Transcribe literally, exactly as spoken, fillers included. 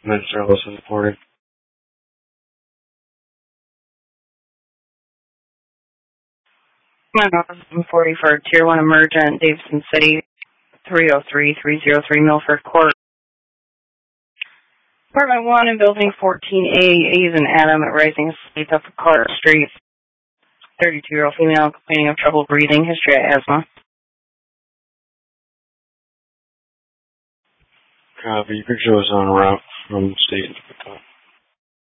Mister Ellison reported. nine one forty for Tier one Emergent, Davidson City, three oh three, three oh three Milford Court. Apartment one in Building fourteen A, A is an Adam at Rising Estates up Carter Street. thirty-two-year-old female complaining of trouble breathing, history of asthma. Copy. Picture was on route from the state to pick up.